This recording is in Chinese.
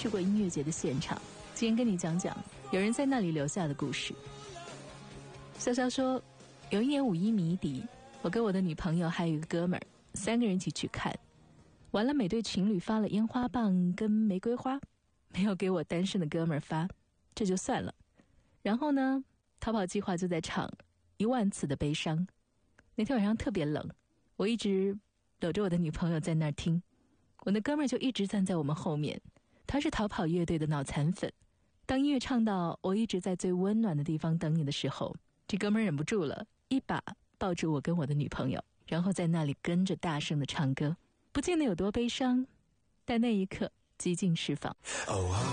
去过音乐节的现场，今天跟你讲讲有人在那里留下的故事。潇潇说，有一年五一迷笛，我跟我的女朋友还有一个哥们儿，3个人一起去看，完了每对情侣发了烟花棒跟玫瑰花，没有给我单身的哥们儿发，这就算了。然后呢，逃跑计划就在唱10000次的悲伤。那天晚上特别冷，我一直搂着我的女朋友在那儿听，我的哥们儿就一直站在我们后面，他是逃跑乐队的脑残粉。当音乐唱到我一直在最温暖的地方等你的时候，这哥们儿忍不住了，一把抱住我跟我的女朋友，然后在那里跟着大声的唱歌，不见得有多悲伤，但那一刻极尽释放。